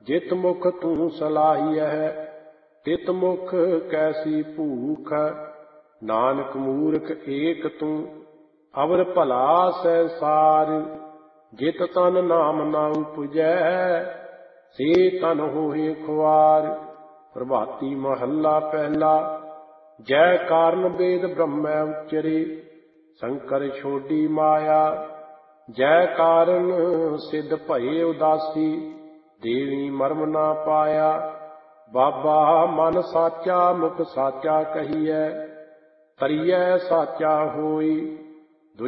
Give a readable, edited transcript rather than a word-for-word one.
जित मुख तू सलाहियह तित मुख कैसी भूख। नानक मूर्ख एक तू अवर भला संसार। जित तन नाम ना उपजै से तन होए खुआर। प्रभाती महला पहला। जय कारण वेद ब्रह्मै उचरे शंकर छोडी माया। जय कारण सिद्ध भये उदासी देवी मर्म ना पाया। बाबा मन साचा मुख साचा कहिए तरियै साचा होई।